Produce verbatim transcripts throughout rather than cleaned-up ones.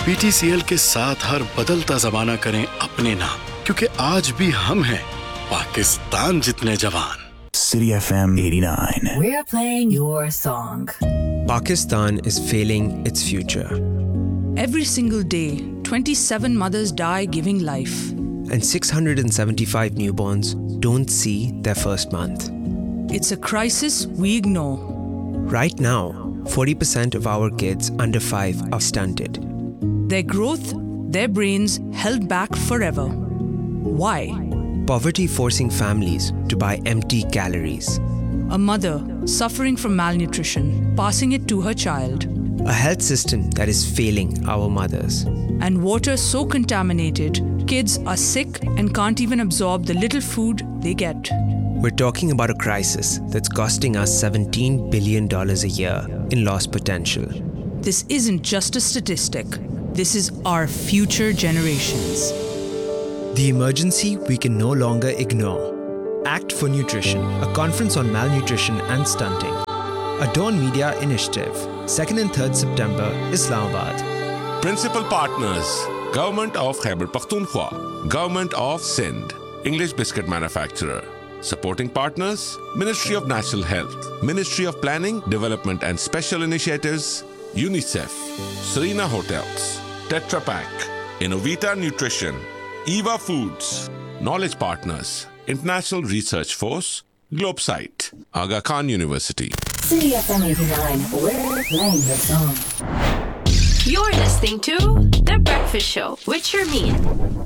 PTCL के साथ हर बदलता जमाना करें अपने नाम, क्योंकि आज भी हम हैं पाकिस्तान जितने जवान। City F M eighty-nine. We're playing your song. Pakistan is failing its future. Every single day, twenty-seven mothers die giving life. And six hundred seventy-five newborns don't see their first month. It's a crisis we ignore. Right now, forty percent of our kids under five are stunted. Their growth, their brains held back forever. Why? Poverty forcing families to buy empty calories. A mother suffering from malnutrition, passing it to her child. A health system that is failing our mothers. And water so contaminated, kids are sick and can't even absorb the little food they get. We're talking about a crisis that's costing us seventeen billion dollars a year in lost potential. This isn't just a statistic. This is our future generations. The emergency we can no longer ignore. Act for Nutrition, a conference on malnutrition and stunting. A Dawn Media initiative. second and third September, Islamabad. Principal partners, Government of Khyber Pakhtunkhwa, Government of Sindh, English Biscuit Manufacturer. Supporting partners, Ministry of National Health, Ministry of Planning, Development and Special Initiatives, UNICEF, Serena Hotels, Tetra Pak, Innovita Nutrition, Eva Foods, Knowledge Partners, International Research Force, Globesite, Aga Khan University. City F M eighty-nine, we're playing your song. You're listening to The Breakfast Show with Sharmeen.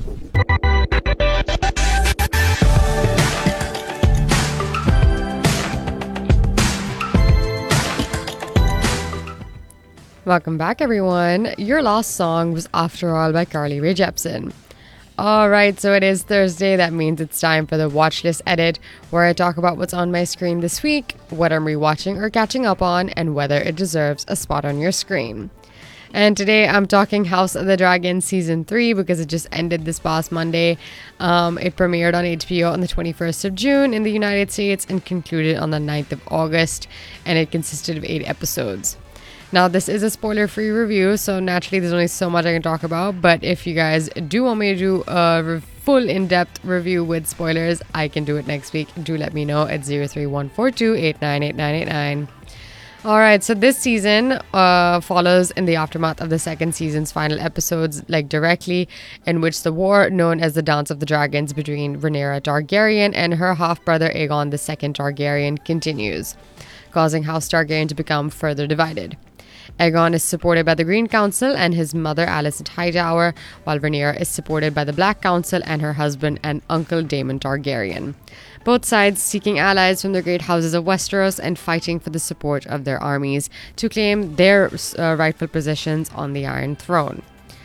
Welcome back, everyone. Your last song was After All by Carly Rae Jepsen. Alright, so it is Thursday. That means it's time for the Watch List Edit, where I talk about what's on my screen this week, what I'm rewatching or catching up on, and whether it deserves a spot on your screen. And today I'm talking House of the Dragon Season three because it just ended this past Monday. Um, it premiered on H B O on the twenty-first of June in the United States and concluded on the ninth of August, and it consisted of eight episodes. Now, this is a spoiler-free review, so naturally there's only so much I can talk about, but if you guys do want me to do a re- full in-depth review with spoilers, I can do it next week. Do let me know at zero three one four two eight nine eight nine eight nine. Alright, so this season uh, follows in the aftermath of the second season's final episodes, like directly, in which the war known as the Dance of the Dragons between Rhaenyra Targaryen and her half-brother Aegon the Second Targaryen continues, causing House Targaryen to become further divided. Aegon is supported by the Green Council and his mother Alicent Hightower, while Rhaenyra is supported by the Black Council and her husband and uncle Daemon Targaryen. Both sides seeking allies from the great houses of Westeros and fighting for the support of their armies to claim their uh, rightful positions on the Iron Throne.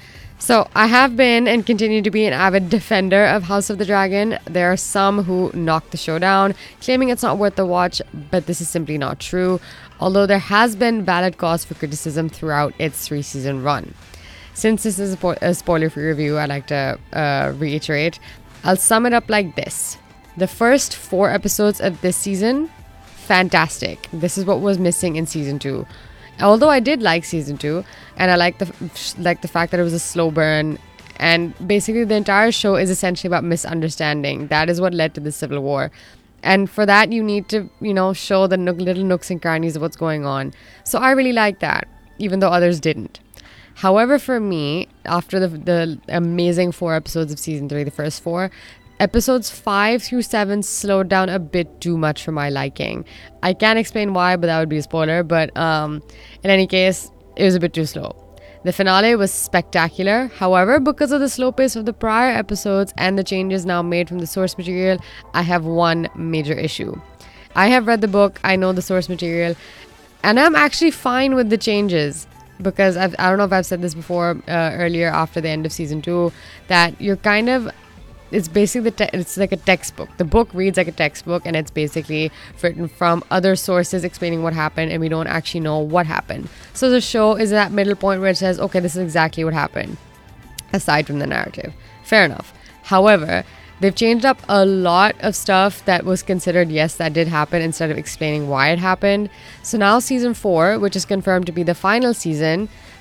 So, I have been and continue to be an avid defender of House of the Dragon. There are some who knock the show down, claiming it's not worth the watch, but this is simply not true, although there has been valid cause for criticism throughout its three-season run. Since this is a, spo- a spoiler-free review, I'd like to uh, reiterate, I'll sum it up like this. The first four episodes of this season, fantastic. This is what was missing in season two. Although I did like season two, and I like the like the fact that it was a slow burn, and basically the entire show is essentially about misunderstanding. That is what led to the Civil War. And for that, you need to, you know, show the nook, little nooks and crannies of what's going on. So I really like that, even though others didn't. However, for me, after the the amazing four episodes of season three, the first four, episodes five through seven slowed down a bit too much for my liking. I can't explain why, but that would be a spoiler. But um, in any case, it was a bit too slow. The finale was spectacular. However, because of the slow pace of the prior episodes and the changes now made from the source material, I have one major issue. I have read the book, I know the source material, and I'm actually fine with the changes. Because I've, I don't know if I've said this before uh, earlier after the end of season two, that you're kind of, it's basically, the te- it's like a textbook. The book reads like a textbook, and it's basically written from other sources explaining what happened, and we don't actually know what happened. So the show is at that middle point where it says, okay, this is exactly what happened, aside from the narrative. Fair enough. However, they've changed up a lot of stuff that was considered, yes, that did happen, instead of explaining why it happened. So now season four, which is confirmed to be the final season,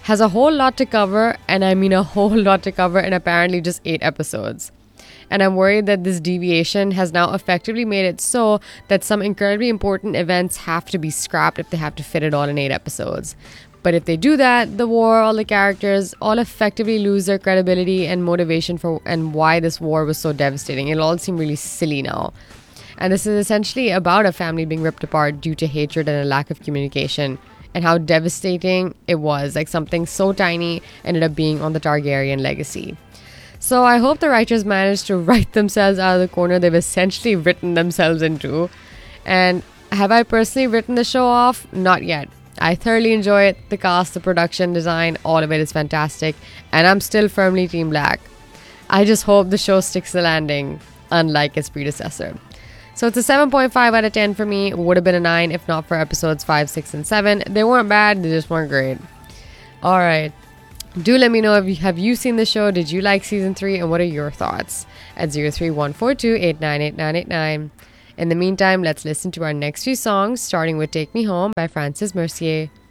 has a whole lot to cover, and I mean a whole lot to cover in apparently just eight episodes. And I'm worried that this deviation has now effectively made it so that some incredibly important events have to be scrapped if they have to fit it all in eight episodes. But if they do that, the war, all the characters, all effectively lose their credibility and motivation for and why this war was so devastating. It'll all seem really silly now. And this is essentially about a family being ripped apart due to hatred and a lack of communication, and how devastating it was. Like, something so tiny ended up being on the Targaryen legacy. So I hope the writers managed to write themselves out of the corner they've essentially written themselves into. And have I personally written the show off? Not yet. I thoroughly enjoy it. The cast, the production design, all of it is fantastic. And I'm still firmly Team Black. I just hope the show sticks the landing, unlike its predecessor. So it's a seven point five out of ten for me. It would have been a nine if not for episodes five, six, and seven. They weren't bad, they just weren't great. Alright. Do let me know if you have you seen the show. Did you like season three? And what are your thoughts? At zero three one four two eight nine eight nine eight nine. In the meantime, let's listen to our next few songs, starting with Take Me Home by Francis Mercier.